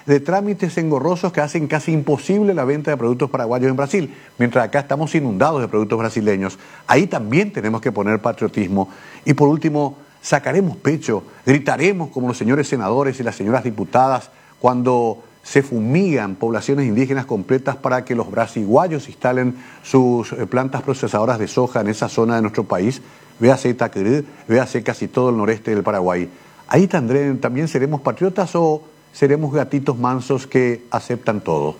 de trámites engorrosos que hacen casi imposible la venta de productos paraguayos en Brasil, mientras acá estamos inundados de productos brasileños. Ahí también tenemos que poner patriotismo. Y por último, sacaremos pecho, gritaremos como los señores senadores y las señoras diputadas cuando se fumigan poblaciones indígenas completas para que los brasiguayos instalen sus plantas procesadoras de soja en esa zona de nuestro país. Véase Itacurú, véase casi todo el noreste del Paraguay. ¿Ahí también seremos patriotas o seremos gatitos mansos que aceptan todo?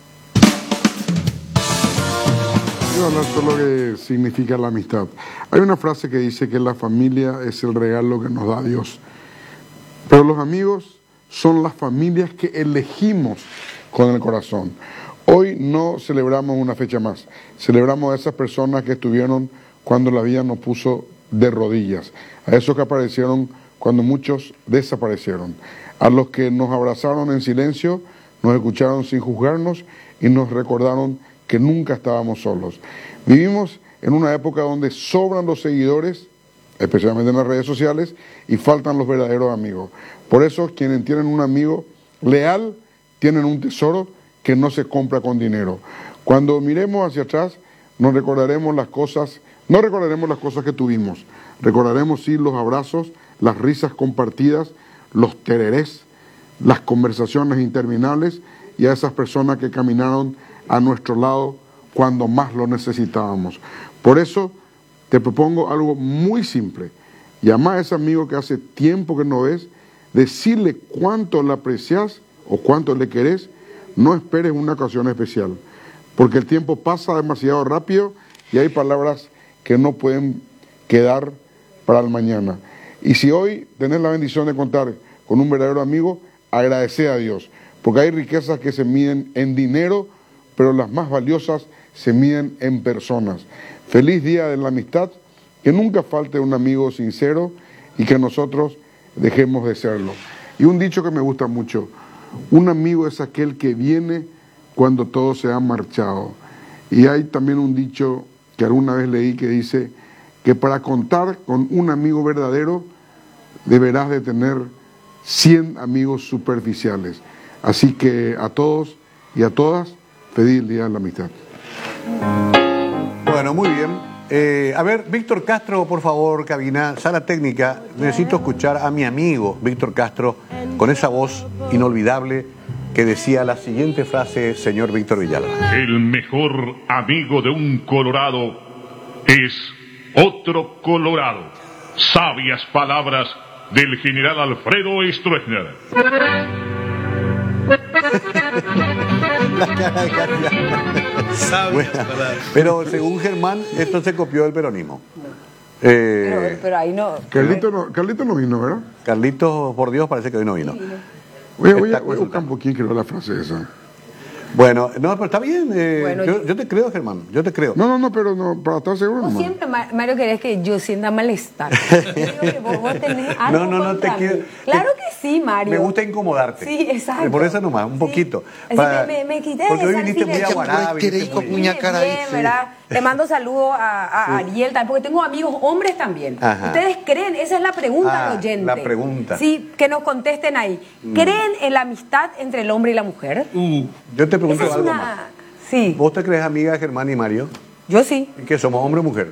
Quiero hablar solo que significa la amistad. Hay una frase que dice que la familia es el regalo que nos da Dios. Pero los amigos son las familias que elegimos con el corazón. Hoy no celebramos una fecha más. Celebramos a esas personas que estuvieron cuando la vida nos puso de rodillas. A esos que aparecieron cuando muchos desaparecieron. A los que nos abrazaron en silencio, nos escucharon sin juzgarnos y nos recordaron que nunca estábamos solos. Vivimos en una época donde sobran los seguidores, especialmente en las redes sociales, y faltan los verdaderos amigos. Por eso, quienes tienen un amigo leal, tienen un tesoro que no se compra con dinero. Cuando miremos hacia atrás, no recordaremos las cosas que tuvimos. Recordaremos, sí, los abrazos, las risas compartidas, los tererés, las conversaciones interminables y a esas personas que caminaron a nuestro lado cuando más lo necesitábamos. Por eso te propongo algo muy simple. Llama a ese amigo que hace tiempo que no ves, decirle cuánto le aprecias o cuánto le querés. No esperes una ocasión especial, porque el tiempo pasa demasiado rápido y hay palabras que no pueden quedar para el mañana. Y si hoy tenés la bendición de contar con un verdadero amigo, agradece a Dios, porque hay riquezas que se miden en dinero, pero las más valiosas se miden en personas. Feliz Día de la Amistad, que nunca falte un amigo sincero y que nosotros dejemos de serlo. Y un dicho que me gusta mucho: un amigo es aquel que viene cuando todos se han marchado. Y hay también un dicho que alguna vez leí que dice que para contar con un amigo verdadero deberás de tener 100 amigos superficiales. Así que a todos y a todas, feliz Día de la Amistad. Bueno, muy bien. A ver, Víctor Castro, por favor, cabina, sala técnica. Necesito escuchar a mi amigo Víctor Castro con esa voz inolvidable que decía la siguiente frase, señor Víctor Villalba. El mejor amigo de un colorado es otro colorado. Sabias palabras del general Alfredo Stroessner. La cara de Katia. Bueno, pero según Germán, esto se copió del peronismo. Pero ahí no. Carlito no vino, ¿verdad? Carlitos, por Dios, parece que hoy no vino. Voy a buscar un poquito la frase esa. Bueno, no, pero está bien. Bueno, yo te creo, Germán, yo te creo. No, pero no, para estar seguro Vos no. siempre, Mario, querés que yo sienta malestar. Yo digo que vos tenés algo No, te contra quiero. mí. Claro que sí, Mario. Me gusta incomodarte. Sí, exacto. Por eso nomás, un poquito. Así me quité de porque hoy esa viniste muy alfiler. aguarada. Bien, ¿verdad? Le mando saludos a Ariel también, porque tengo amigos hombres también. Ajá. ¿Ustedes creen? Esa es la pregunta al oyente. La pregunta. Sí, que nos contesten ahí. ¿Creen en la amistad entre el hombre y la mujer? Yo te pregunto Esa es algo una... más. Sí. ¿Vos te crees amiga de Germán y Mario? Yo sí. ¿Y qué somos, hombre o mujer?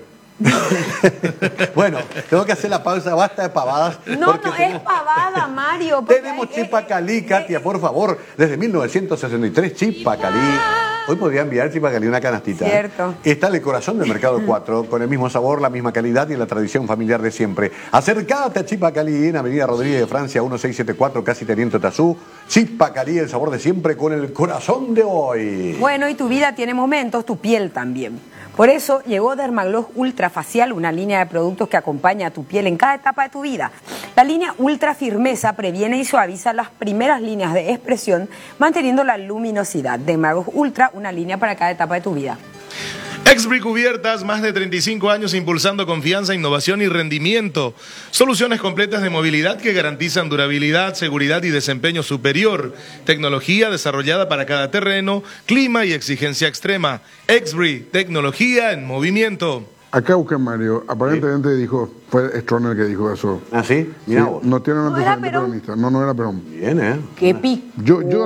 Bueno, tengo que hacer la pausa, basta de pavadas. No es pavada, Mario. Tenemos Chipacalí, Katia, por favor. Desde 1963, Chipacalí. Hoy podría enviar Chipacalí una canastita. Cierto. Está en el corazón del Mercado 4, con el mismo sabor, la misma calidad y la tradición familiar de siempre. Acércate a Chipacalí en Avenida Rodríguez de Francia, 1674, casi Teniente Tazú. Chipacalí, el sabor de siempre, con el corazón de hoy. Bueno, y tu vida tiene momentos, tu piel también. Por eso llegó Dermagloss Ultra Facial, una línea de productos que acompaña a tu piel en cada etapa de tu vida. La línea Ultra Firmeza previene y suaviza las primeras líneas de expresión, manteniendo la luminosidad. Dermagloss Ultra, una línea para cada etapa de tu vida. Exbri Cubiertas, más de 35 años impulsando confianza, innovación y rendimiento. Soluciones completas de movilidad que garantizan durabilidad, seguridad y desempeño superior. Tecnología desarrollada para cada terreno, clima y exigencia extrema. Exbri, tecnología en movimiento. Acá busqué Mario, aparentemente dijo, fue Stroessner el que dijo eso. ¿Ah, sí? Mira Sí, vos. no tiene un ¿No era antecedente Perón? peronista. No era Perón. Bien, Qué pico. Yo